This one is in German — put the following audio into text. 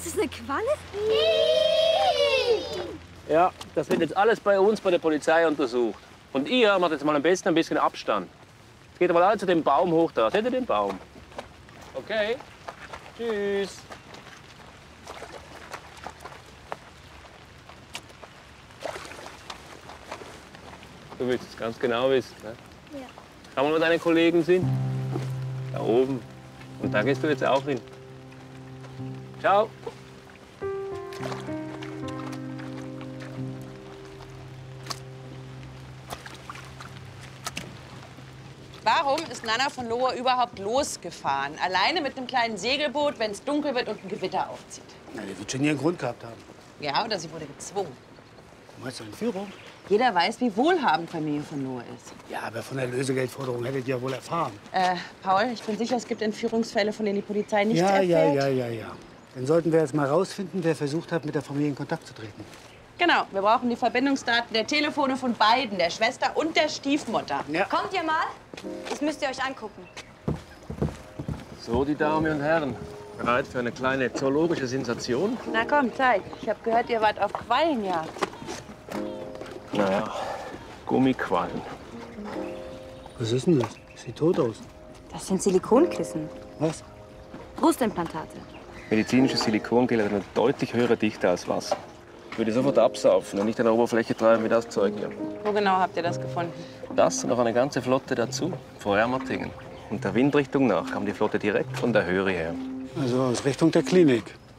Ist das eine Qualle? Ja, das wird jetzt alles bei uns bei der Polizei untersucht. Und ihr macht jetzt mal am besten ein bisschen Abstand. Geht mal alle zu dem Baum hoch da. Seht ihr den Baum? Okay. Tschüss. Du willst es ganz genau wissen, ne? Ja. Schau mal, wo deine Kollegen sind. Da oben. Und da gehst du jetzt auch hin. Ciao. Warum ist Nana von Lohe überhaupt losgefahren? Alleine mit einem kleinen Segelboot, wenn es dunkel wird und ein Gewitter aufzieht. Na, die wird schon ihren Grund gehabt haben. Ja, oder sie wurde gezwungen. Meinst du Entführung? Jeder weiß, wie wohlhabend Familie von Lohe ist. Ja, aber von der Lösegeldforderung hättet ihr ja wohl erfahren. Paul, ich bin sicher, es gibt Entführungsfälle, von denen die Polizei nichts Ja. erfährt. Dann sollten wir jetzt mal rausfinden, wer versucht hat, mit der Familie in Kontakt zu treten. Genau, wir brauchen die Verbindungsdaten der Telefone von beiden, der Schwester und der Stiefmutter. Ja. Kommt ihr mal? Das müsst ihr euch angucken. So, die Damen und Herren. Bereit für eine kleine zoologische Sensation? Na komm, zeig. Ich habe gehört, ihr wart auf Quallenjagd. Naja, Gummiquallen. Was ist denn das? Sieht tot aus. Das sind Silikonkissen. Was? Brustimplantate. Medizinisches Silikongel hat eine deutlich höhere Dichte als Wasser. Ich würde sofort absaufen und nicht an der Oberfläche treiben wie das Zeug hier. Wo genau habt ihr das gefunden? Das und noch eine ganze Flotte dazu, vor Ermatingen. Und der Windrichtung nach kam die Flotte direkt von der Höhe her. Also aus Richtung der Klinik.